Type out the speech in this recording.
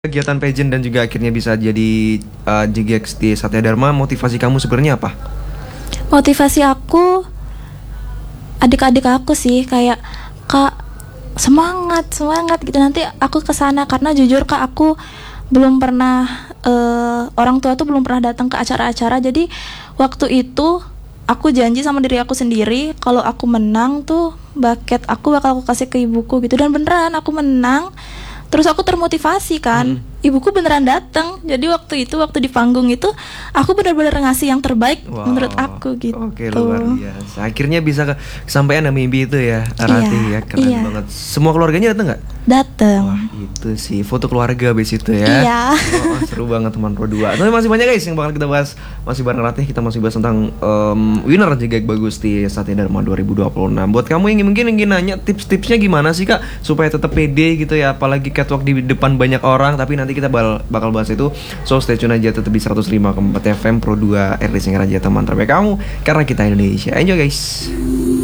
Kegiatan pageant dan juga akhirnya bisa jadi JGX di Satya Dharma, motivasi kamu sebenarnya apa? Motivasi aku adik-adik aku sih, kayak Kak, semangat gitu, nanti aku kesana. Karena jujur Kak, aku belum pernah orang tua tuh belum pernah datang ke acara-acara. Jadi waktu itu aku janji sama diri aku sendiri, kalau aku menang tuh bucket aku bakal aku kasih ke ibuku gitu. Dan beneran aku menang. Terus aku termotivasi kan, ibuku beneran datang. Jadi waktu di panggung itu aku benar-benar ngasih yang terbaik menurut aku gitu. Oke, luar biasa. Akhirnya bisa kesampaian mimpi itu ya, Ratih ya, keren banget. Semua keluarganya datang nggak? Datang. Wah, itu sih foto keluarga abis itu ya. Iya. Seru banget teman Pro 2. Tapi masih banyak guys yang bakal kita bahas. Masih bareng Ratih, kita masih bahas tentang winner JGX bagus di Satya Dharma 2026. Buat kamu yang mungkin ingin nanya tips-tipsnya gimana sih Kak supaya tetap pede gitu ya, apalagi catwalk di depan banyak orang. Tapi nanti kita bakal bahas itu. So stay tune aja, tetap di 105,4 FM Pro 2 RD Singaraja, teman terbaik kamu, karena kita Indonesia. Enjoy guys.